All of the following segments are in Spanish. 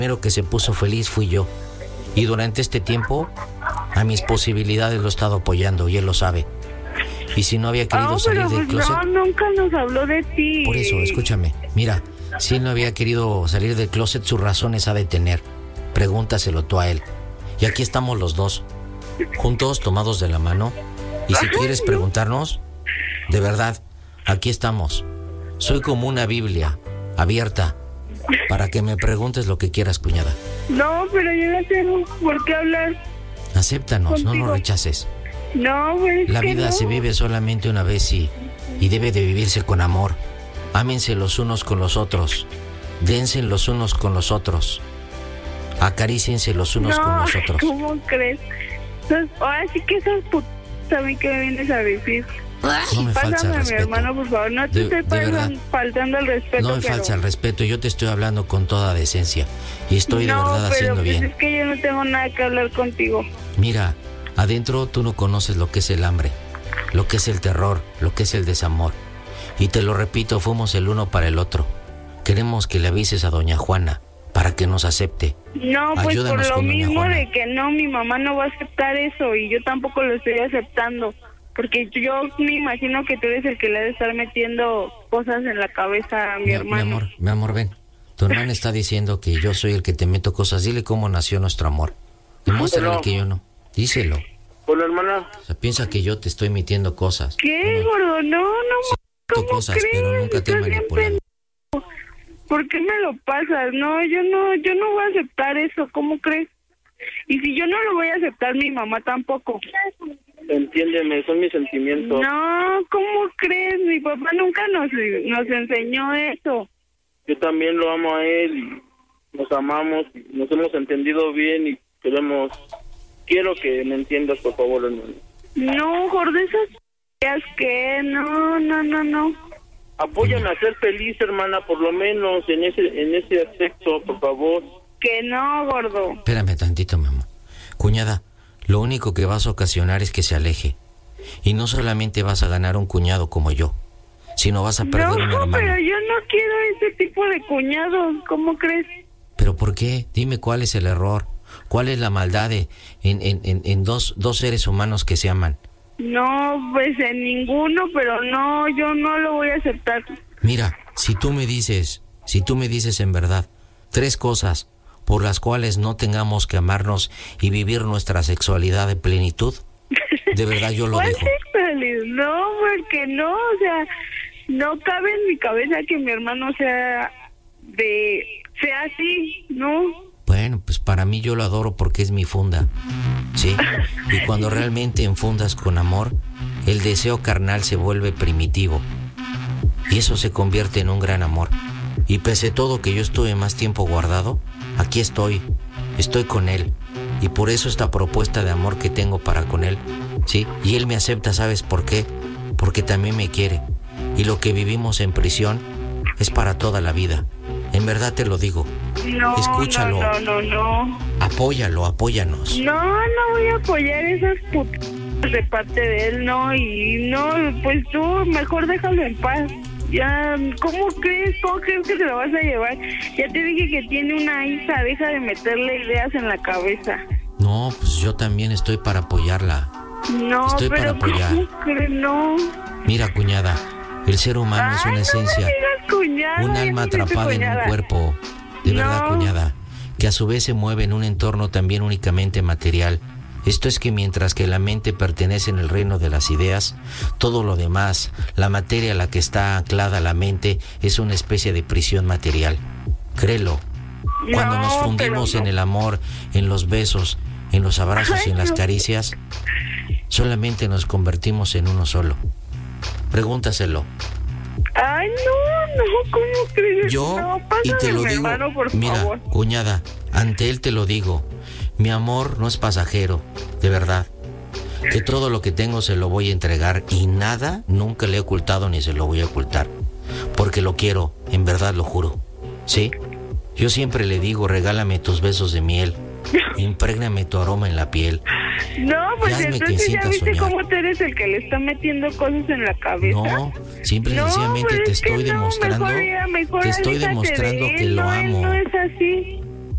primero que se puso feliz fui yo. Y durante este tiempo, a mis posibilidades lo he estado apoyando y él lo sabe. Y si no había querido salir del closet... No, nunca nos habló de ti. Por eso, escúchame, mira, si él no había querido salir del closet, sus razones ha de tener. Pregúntaselo tú a él. Y aquí estamos los dos, juntos, tomados de la mano. Y si quieres preguntarnos, de verdad, aquí estamos. Soy como una Biblia, abierta, para que me preguntes lo que quieras, cuñada. No, pero yo no tengo por qué hablar. Acéptanos, contigo. No nos rechaces. No, pues La vida no. se vive solamente una vez y debe de vivirse con amor. Ámense los unos con los otros. Dense los unos con los otros. Acaríciense los unos con los otros. ¿Cómo crees? Ahora sí que esas putas a mí que me vienes a decir. No me falta el Pásame a mi respeto. hermano, por favor. No te estoy faltando el respeto. No me falta el respeto. Yo te estoy hablando con toda decencia. Y estoy de verdad haciendo bien. Es que yo no tengo nada que hablar contigo. Mira, adentro tú no conoces lo que es el hambre, lo que es el terror, lo que es el desamor. Y te lo repito, fuimos el uno para el otro. Queremos que le avises a doña Juana para que nos acepte. No, pues Ayúdanos por lo con doña mismo Juana. de que no, mi mamá no va a aceptar eso y yo tampoco lo estoy aceptando. Porque yo me imagino que tú eres el que le ha de estar metiendo cosas en la cabeza a mi hermano. Mi amor, ven. Tu hermana está diciendo que yo soy el que te meto cosas. Dile cómo nació nuestro amor. Demuéstrale que yo no. Díselo. Hola, hermana. O sea, piensa que yo te estoy metiendo cosas. ¿Qué, gordo? No, Sí, ¿cómo cosas, crees? pero nunca te he Estás bien manipulado. ¿Por qué me lo pasas? No, yo no voy a aceptar eso, ¿cómo crees? Y si yo no lo voy a aceptar, mi mamá tampoco. Entiéndeme, son mis sentimientos. No, ¿cómo crees? Mi papá nunca nos enseñó eso. Yo también lo amo a él y nos amamos, nos hemos entendido bien y quiero que me entiendas, por favor, hermano. No, gordo, esas ideas que no. Apóyame a ser feliz, hermana, por lo menos en ese aspecto, por favor. Que no, gordo. Espérame tantito, mi amor. Cuñada, lo único que vas a ocasionar es que se aleje. Y no solamente vas a ganar un cuñado como yo, sino vas a perder un hermano. No, pero yo no quiero ese tipo de cuñados, ¿cómo crees? ¿Pero por qué? Dime cuál es el error. ¿Cuál es la maldad en dos seres humanos que se aman? No, pues en ninguno, pero no, yo no lo voy a aceptar. Mira, si tú me dices en verdad 3 cosas por las cuales no tengamos que amarnos y vivir nuestra sexualidad de plenitud, de verdad yo lo dejo. No, porque no, o sea, no cabe en mi cabeza que mi hermano sea así, ¿no? Bueno, pues para mí yo lo adoro porque es mi funda, ¿sí? Y cuando realmente enfundas con amor, el deseo carnal se vuelve primitivo. Y eso se convierte en un gran amor. Y pese a todo que yo estuve más tiempo guardado, aquí estoy con él. Y por eso esta propuesta de amor que tengo para con él, ¿sí? Y él me acepta, ¿sabes por qué? Porque también me quiere. Y lo que vivimos en prisión es para toda la vida. En verdad te lo digo. No, escúchalo. No. Apóyanos. No voy a apoyar esas putas de parte de él, no. Y no, pues tú mejor déjalo en paz. Ya, ¿cómo crees que se lo vas a llevar? Ya te dije que tiene una hija, deja de meterle ideas en la cabeza. No, pues yo también estoy para apoyarla. No, estoy pero para apoyar. ¿cómo crees? No. Mira, cuñada, el ser humano es una esencia, No me digas cuñada, un alma atrapada en un cuerpo, de verdad, cuñada, que a su vez se mueve en un entorno también únicamente material. Esto es que mientras que la mente pertenece en el reino de las ideas, todo lo demás, la materia a la que está anclada la mente, es una especie de prisión material. Créelo. Cuando nos fundimos en el amor, en los besos, en los abrazos y en las caricias, solamente nos convertimos en uno solo. Pregúntaselo. Ay, no, ¿cómo crees? Yo, no, y te lo mi digo, hermano, por mira, favor. cuñada, ante él te lo digo, mi amor no es pasajero, de verdad, que todo lo que tengo se lo voy a entregar y nada, nunca le he ocultado ni se lo voy a ocultar, porque lo quiero, en verdad lo juro, ¿sí? Yo siempre le digo, regálame tus besos de miel, imprégname tu aroma en la piel. No, pues Hazme que entonces ya sienta viste soñar. cómo tú eres el que le está metiendo cosas en la cabeza. No, simple y sencillamente pues te es que estoy demostrando, mejor te estoy aléjate demostrando de él, que lo no, él amo. no es así.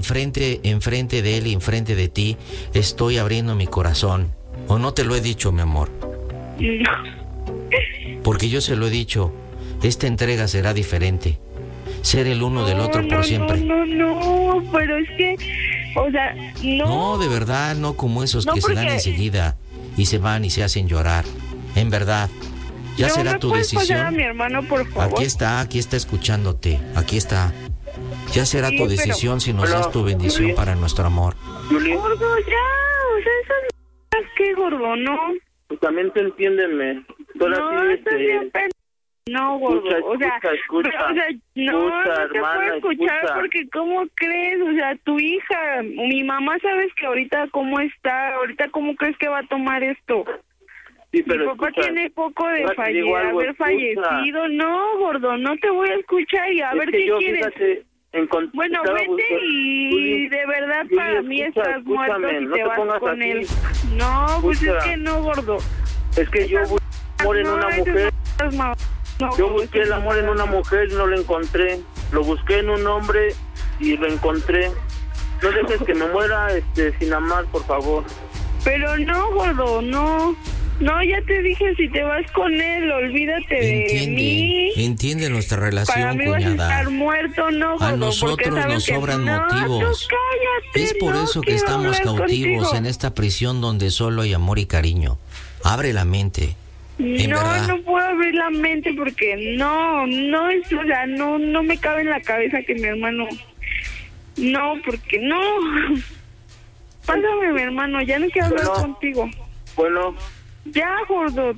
enfrente de él y enfrente de ti, estoy abriendo mi corazón. ¿O no te lo he dicho, mi amor? No. Porque yo se lo he dicho, esta entrega será diferente. Ser el uno del otro por siempre. No, pero es que, o sea, no. No, de verdad, no como esos No, que se dan porque- enseguida y se van y se hacen llorar. En verdad, ya ¿No será me tu puedes pasar a decisión. mi hermano, por favor? Aquí está escuchándote, aquí está. Ya será Sí, tu pero- decisión si nos Hola, das tu bendición sí. para nuestro amor. Yuli, Gordo, ya, o sea, esas que gordo, no. pues también te entiéndeme. Tú No, estás bien no, gordo, Escucha, o sea, escucha, pero, o sea, no, escucha, no te hermana, puedo escuchar escucha. porque ¿cómo crees? O sea, tu hija, mi mamá, ¿sabes que ahorita cómo está? Ahorita, ¿cómo crees que va a tomar esto? Sí, Mi pero papá escucha, tiene poco de ahora te digo algo, haber escucha. fallecido. No, gordo, no te voy a escuchar y a Es ver que qué yo, quieres. fíjate, Bueno, estaba vete buscando- y Juli, de verdad Juli, para mí escucha, estás muerto escúchame, si no te te vas pongas con así. él. No, pues es Escucha. que no, gordo. Es que yo busqué amor en una mujer. Yo busqué el amor en una mujer y no lo encontré. Lo busqué en un hombre y lo encontré. No dejes que me muera sin amar, por favor. Pero no, gordo, no. No, ya te dije, si te vas con él, olvídate de mí. Entiende nuestra Para relación, mí vas a cuñada. estar muerto, no, gordo. A porque nosotros sabes nos que sobran no, motivos. tú cállate, Es por no eso que quiero estamos hablar cautivos contigo. en esta prisión donde solo hay amor y cariño. Abre la mente. En verdad. No puedo abrir la mente porque no es, o sea, no me cabe en la cabeza que mi hermano, no, porque no. Pásame, mi hermano, ya no quiero hablar Bueno. contigo. Bueno, Ya, gordo,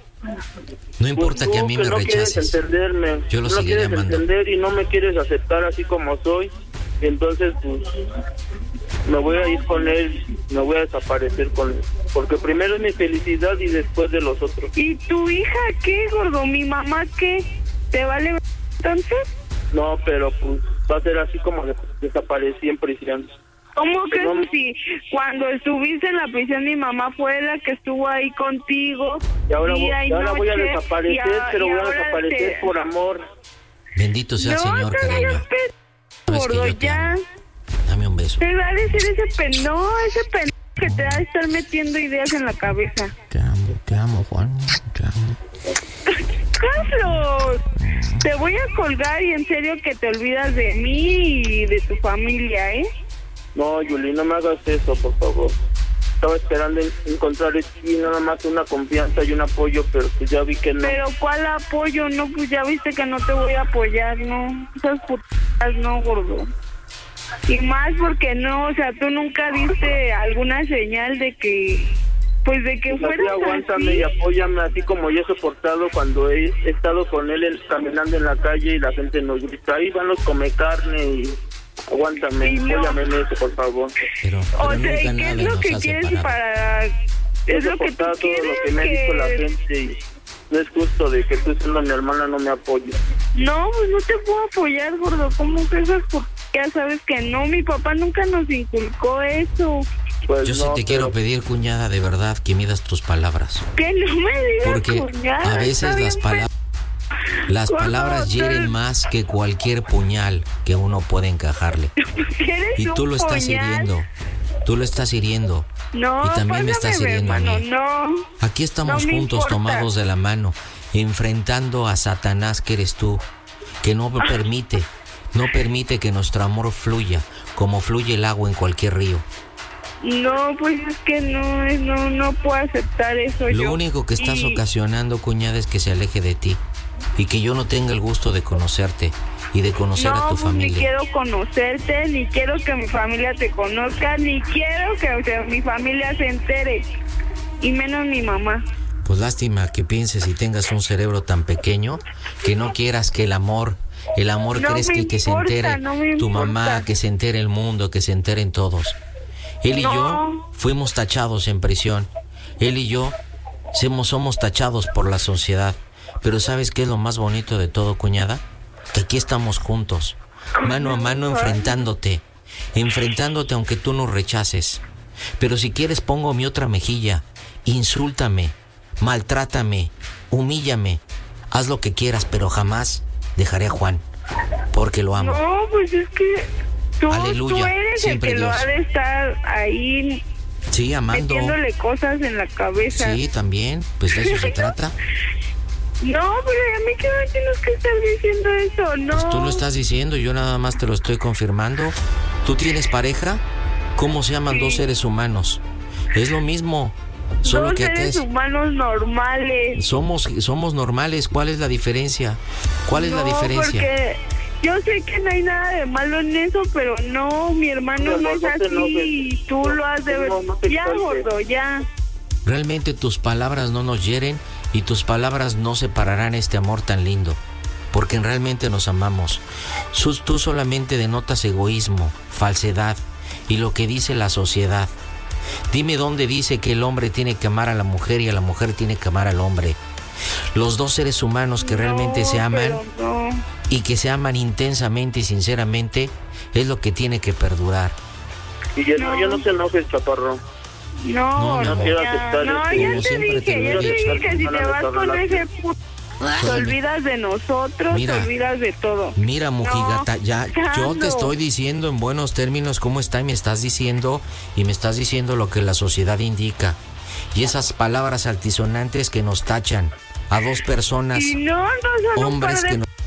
No importa pues que a tú mí que me no quieres rechaces. entenderme. Yo lo no seguiré quieres amando. entender y no me quieres aceptar así como soy. Y entonces, pues, me voy a ir con él, me voy a desaparecer con él. Porque primero es mi felicidad y después de los otros. ¿y tu hija qué, gordo? ¿Mi mamá qué? ¿Te vale entonces? No, pero pues va a ser así como desaparecí en prisión. ¿Cómo crees No. que si cuando estuviste en la prisión mi mamá fue la que estuvo ahí contigo Y ahora, día y ahora voy a noche, desaparecer, pero y voy a ahora desaparecer te- por amor. Bendito sea el Señor, te cariño. vayas, Sabes que gordo, yo te ya. amo. Dame un beso. Te va a decir ese ese que te va a estar metiendo ideas en la cabeza. Te amo, Juan. Te amo. ¡Carlos! Te voy a colgar y en serio que te olvidas de mí y de tu familia, ¿eh? No, Yuli, no me hagas eso, por favor. Estaba esperando encontrar en ti nada más una confianza y un apoyo, pero pues ya vi que no. Pero ¿cuál apoyo? No, pues ya viste que no te voy a apoyar, ¿no? Esas putas no, gordo. Y más porque no, o sea, tú nunca diste alguna señal de que, pues de que Pues así fueras aguántame así. y apóyame así como yo he soportado cuando he estado con él caminando en la calle y la gente nos grita, ahí van los come carne y aguántame, Y no. apóyame en eso, por favor. Pero O sea, nunca ¿y qué nada es lo nos que ha quieres separado. para...? He Es lo que tú soportado todo quieres lo que me ha dicho la que... gente y no es justo de que tú siendo mi hermana no me apoyes. No, pues no te puedo apoyar, gordo. ¿Cómo que esas putas? Ya sabes que no, mi papá nunca nos inculcó eso. Pues Yo sí no, te quiero pero- pedir, cuñada, de verdad, que midas tus palabras. Que no me digas, Porque cuñada, a veces está las bien palabras... Las Por palabras favor, hieren no. más que cualquier puñal que uno puede encajarle. Eres Y tú un lo estás puñal. hiriendo. Tú lo estás hiriendo. No, Y también me pásame, estás hiriendo a hermano, mí. no. Aquí estamos No me juntos, importa. tomados de la mano, enfrentando a Satanás que eres tú, que no permite que nuestro amor fluya como fluye el agua en cualquier río. No, pues es que no puedo aceptar eso yo. Lo único que estás Y- ocasionando, cuñada, es que se aleje de ti y que yo no tenga el gusto de conocerte y de conocer a tu pues ni familia. quiero conocerte, ni quiero que mi familia te conozca, ni quiero que, o sea, mi familia se entere, y menos mi mamá. Pues lástima que pienses y tengas un cerebro tan pequeño que no quieras que el amor No crezca me y que se importa, entere no me tu importa. mamá, que se entere el mundo, que se enteren todos. Él y No. yo fuimos tachados en prisión. Él y yo somos tachados por la sociedad. Pero ¿sabes qué es lo más bonito de todo, cuñada? Que aquí estamos juntos, mano a mano, enfrentándote aunque tú nos rechaces. Pero si quieres pongo mi otra mejilla, insúltame, maltrátame, humíllame, haz lo que quieras, pero jamás dejaré a Juan, porque lo amo. No, pues es que Aleluya. Tú eres siempre el que Dios. lo ha de estar ahí Sí, amando. metiéndole cosas en la cabeza. Sí, también. Pues de eso se trata. No, pero a mí que me tienes que estar diciendo eso, no. Pues tú lo estás diciendo, yo nada más te lo estoy confirmando. ¿Tú tienes pareja? ¿Cómo se llaman dos seres humanos? Es lo mismo. Solo Dos que acá seres humanos normales. somos normales. ¿Cuál es la diferencia? ¿Cuál es la diferencia? Porque yo sé que no hay nada de malo en eso, pero no, mi hermano no es así y tú lo has de ver. Ya, gordo, ya. Realmente tus palabras no nos hieren y tus palabras no separarán este amor tan lindo, porque realmente nos amamos. Tú solamente denotas egoísmo, falsedad y lo que dice la sociedad. Dime dónde dice que el hombre tiene que amar a la mujer y a la mujer tiene que amar al hombre. Los dos seres humanos que realmente se aman y que se aman intensamente y sinceramente es lo que tiene que perdurar. Y ya no te enojes, chaparro. No quiero aceptar ya Como te siempre dije, te lo he dicho. si te vas con ese puto, te olvidas de nosotros, Mira, te olvidas de todo. Mira, mujigata, ya yo te Chando. estoy diciendo en buenos términos cómo está y me estás diciendo lo que la sociedad indica. Y esas palabras altisonantes que nos tachan a dos personas, Y no son hombres que no...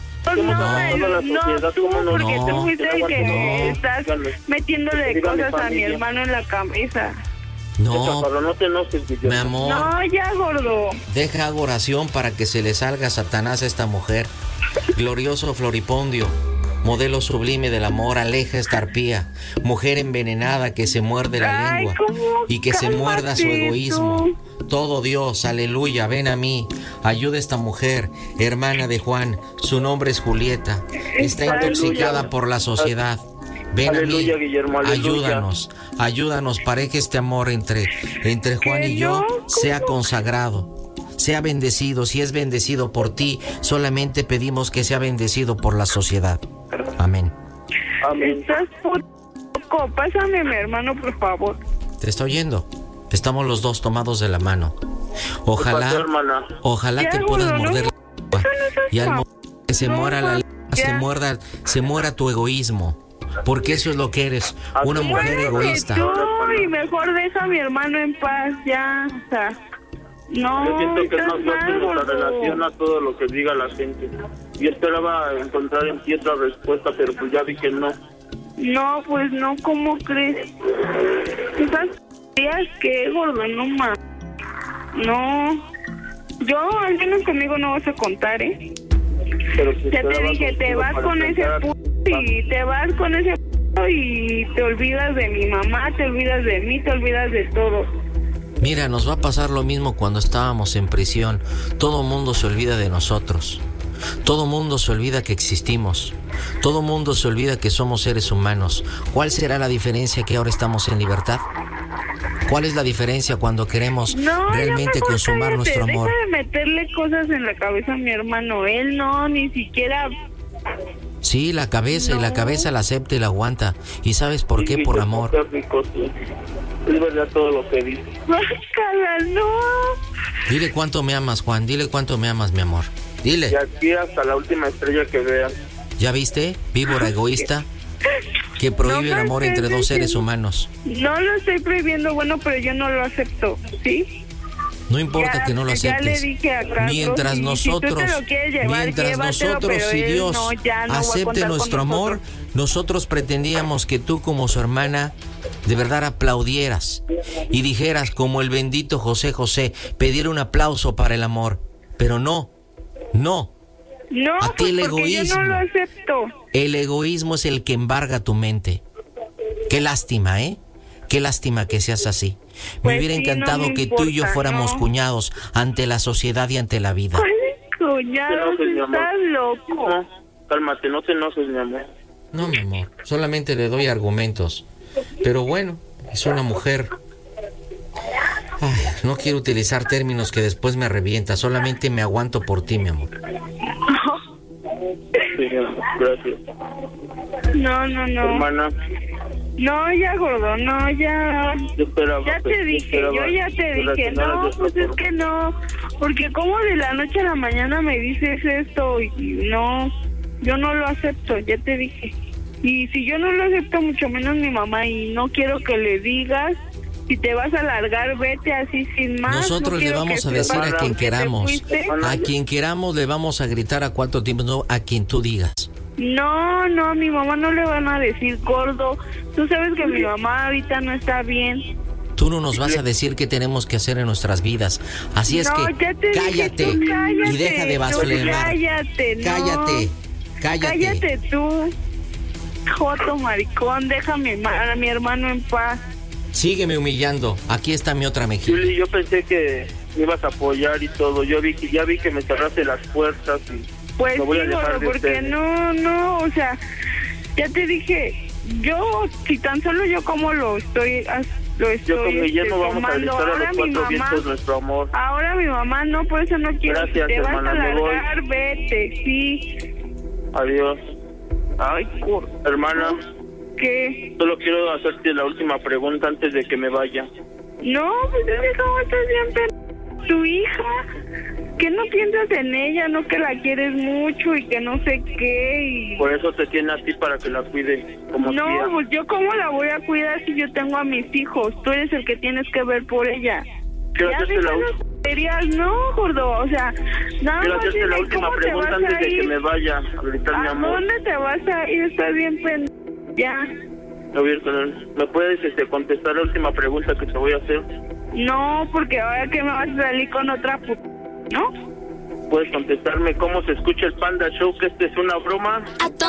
No, tú, porque no, tú fuiste el que no. estás metiéndole cosas a mi hermano en la cabeza. No, Chaparro, no te enojes, mi amor, No, ya, gordo. deja hago oración para que se le salga Satanás a esta mujer. Glorioso Floripondio, modelo sublime del amor, aleja esta arpía, mujer envenenada que se muerde la Ay, lengua ¿cómo? y que se muerda su Cálmate egoísmo. tú. Todo Dios, aleluya, ven a mí, ayuda a esta mujer, hermana de Juan, su nombre es Julieta, está intoxicada por la sociedad. Ven Aleluya, a mí, Guillermo, aleluya. ayúdanos para que este amor entre Juan y yo sea consagrado, sea bendecido. Si es bendecido por ti, solamente pedimos que sea bendecido por la sociedad. Amén. Amén. Estás loco. Pásame a mi hermano, por favor. Te estoy oyendo. Estamos los dos tomados de la mano. Ojalá, pasó, hermana? ojalá Ya, que puedas gordo, morder no, la lengua eso no es y al fa- momento que se no, muera la lengua, ya. se muera tu egoísmo. Porque eso es lo que eres, una mujer Muérete egoísta. tú, y mejor deja a mi hermano en paz, ya. O sea, no, Yo siento que es estás más fuerte mal, nuestra gordo. relación a todo lo que diga la gente. Yo esperaba encontrar en ti otra respuesta, pero pues ya vi que no. No, pues no, ¿cómo crees? ¿Esas días que, gordo? No más. No. Yo, al menos conmigo no vas a contar, ¿eh? Pero pues Ya te esperaba dije, te contigo vas para con ese empezar. y te vas con ese y te olvidas de mi mamá, te olvidas de mí, te olvidas de todo. Mira, nos va a pasar lo mismo cuando estábamos en prisión. Todo mundo se olvida de nosotros. Todo mundo se olvida que existimos. Todo mundo se olvida que somos seres humanos. ¿Cuál será la diferencia que ahora estamos en libertad? ¿Cuál es la diferencia cuando queremos No, realmente ya mejor consumar cállate, nuestro amor? Deja de meterle cosas en la cabeza a mi hermano. Él no, ni siquiera. Sí, la cabeza y la cabeza la acepta y la aguanta. ¿Y sabes por qué? Sí, Por yo amor. sé, rico, sí. Es verdad todo lo que dice. Bájala, no. Dile cuánto me amas, Juan. Dile cuánto me amas, mi amor. Dile. Y aquí hasta la última estrella que vean. ¿Ya viste? Víbora egoísta que prohíbe el amor entre dos seres humanos. No lo estoy prohibiendo, bueno, pero yo no lo acepto, ¿sí? No importa Ya, que no lo ya le aceptes. dije a Carlos, Mientras y nosotros, si tú te lo quieres llevar, mientras llévatelo, nosotros pero y él Dios no, ya no va a acepte contar con nuestro amor, nosotros. nosotros pretendíamos que tú como su hermana de verdad aplaudieras y dijeras como el bendito José José, pedir un aplauso para el amor. Pero no, no. No, A ti pues el porque yo egoísmo. no lo acepto. El egoísmo es el que embarga tu mente. Qué lástima, ¿eh? Qué lástima que seas así. Me Pues hubiera sí, encantado no me que tú y yo importa, fuéramos no. cuñados ante la sociedad y ante la vida. ¿Cuál cuñado? No te enojes, mi amor. Estás loco. No, cálmate, no te enojes, mi amor. No, mi amor, solamente le doy argumentos. Pero bueno, es una mujer. Ay, no quiero utilizar términos que después me revienta. Solamente me aguanto por ti, mi amor. Sí, gracias. No. Hermana, No, ya, gordo, no, ya. yo esperaba. Ya te dije, yo ya te dije, no, pues es que no. Porque como de la noche a la mañana me dices esto y no, yo no lo acepto, ya te dije. Y si yo no lo acepto, mucho menos mi mamá, y no quiero que le digas. Si te vas a largar, vete así sin más. Nosotros le vamos a decir a quien queramos. A quien queramos le vamos a gritar a cuatro tiempos, no a quien tú digas. No, a mi mamá no le van a decir gordo. Tú sabes que mi mamá ahorita no está bien. Tú no nos vas a decir qué tenemos que hacer en nuestras vidas. Así es que cállate y deja de blasfemar. Cállate tú, joto maricón. Déjame a mi hermano en paz. Sígueme humillando. Aquí está mi otra mejilla. Juli, yo pensé que me ibas a apoyar y todo. Ya vi que me cerraste las puertas y pues me voy a sí, dejar de porque usted. no, o sea, ya te dije, si tan solo yo como lo estoy Yo con Guillermo vamos a gritar a ahora los cuatro vientos nuestro amor. Ahora mi mamá no, por eso no quiero. Gracias, si te vas hermana, a me voy. largar, vete, sí. Adiós. Ay, hermana, ¿qué? solo quiero hacerte la última pregunta antes de que me vaya. No, pues es que cómo estás bien, tu hija, que no piensas en ella, no que la quieres mucho y que no sé qué. Por eso te tiene a ti, para que la cuide como tía. No, pues yo cómo la voy a cuidar si yo tengo a mis hijos. Tú eres el que tienes que ver por ella. Quiero Ya hacerte deja las tonterías, no, gordo, o sea, nada Quiero más hacerte dime la última cómo te pregunta vas antes a de que ir. me vaya a gritar mi ¿A amor. dónde te vas a ir? Estás bien ya. ¿Me puedes contestar la última pregunta que te voy a hacer? No, porque ahora que me vas a salir con otra ¿no? ¿Puedes contestarme cómo se escucha el Panda Show, que esta es una broma?